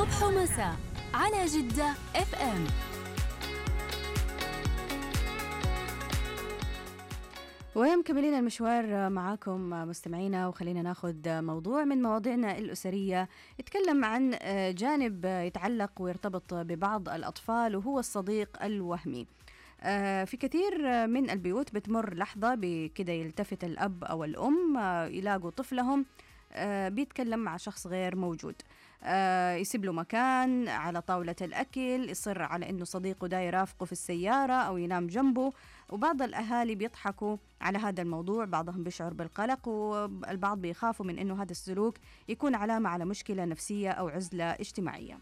صبح ومساء على جدة اف ام. ومكملين المشوار معاكم مستمعينا، وخلينا ناخذ موضوع من مواضيعنا الأسرية يتكلم عن جانب يتعلق ويرتبط ببعض الأطفال، وهو الصديق الوهمي. في كثير من البيوت بتمر لحظة بكده يلتفت الأب أو الأم يلاقوا طفلهم بيتكلم مع شخص غير موجود، يسيب له مكان على طاولة الأكل، يصر على إنه صديقه ده يرافقه في السيارة أو ينام جنبه. وبعض الأهالي بيضحكوا على هذا الموضوع، بعضهم بيشعر بالقلق، والبعض بيخافوا من إنه هذا السلوك يكون علامة على مشكلة نفسية أو عزلة اجتماعية.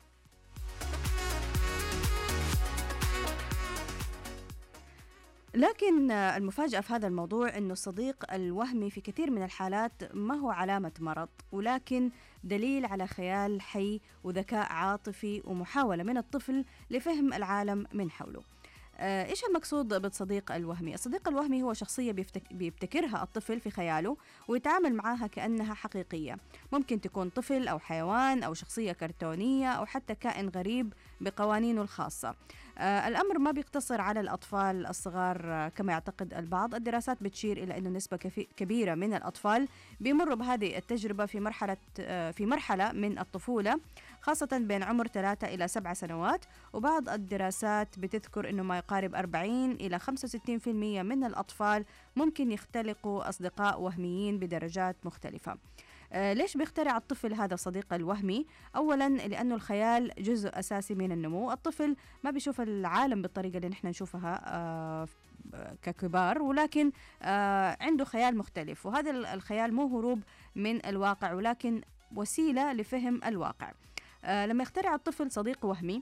لكن المفاجأة في هذا الموضوع أنه الصديق الوهمي في كثير من الحالات ما هو علامة مرض، ولكن دليل على خيال حي وذكاء عاطفي ومحاولة من الطفل لفهم العالم من حوله. إيش المقصود بالصديق الوهمي؟ الصديق الوهمي هو شخصية بيبتكرها الطفل في خياله ويتعامل معها كأنها حقيقية. ممكن تكون طفل أو حيوان أو شخصية كرتونية أو حتى كائن غريب بقوانينه الخاصة. الأمر ما بيقتصر على الأطفال الصغار كما يعتقد البعض. الدراسات بتشير إلى أن نسبة كبيرة من الأطفال بيمروا بهذه التجربة في مرحلة من الطفولة، خاصة بين عمر 3 إلى 7 سنوات. وبعض الدراسات بتذكر أنه ما يقارب 40 إلى 65% من الأطفال ممكن يختلقوا أصدقاء وهميين بدرجات مختلفة. ليش بيخترع الطفل هذا الصديق الوهمي؟ أولا لأنه الخيال جزء أساسي من النمو. الطفل ما بيشوف العالم بالطريقة اللي نحن نشوفها ككبار، ولكن عنده خيال مختلف، وهذا الخيال مو هروب من الواقع ولكن وسيلة لفهم الواقع. لما يخترع الطفل صديق وهمي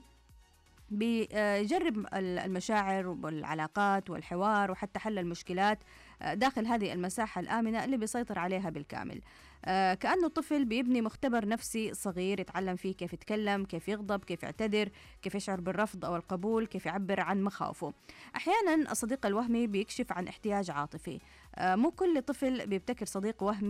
بيجرب المشاعر والعلاقات والحوار وحتى حل المشكلات داخل هذه المساحة الآمنة اللي بيسيطر عليها بالكامل. كأنه الطفل بيبني مختبر نفسي صغير يتعلم فيه كيف يتكلم، كيف يغضب، كيف يعتذر، كيف يشعر بالرفض أو القبول، كيف يعبر عن مخاوفه. أحيانا الصديق الوهمي بيكشف عن احتياج عاطفي. مو كل طفل بيبتكر صديق وهمي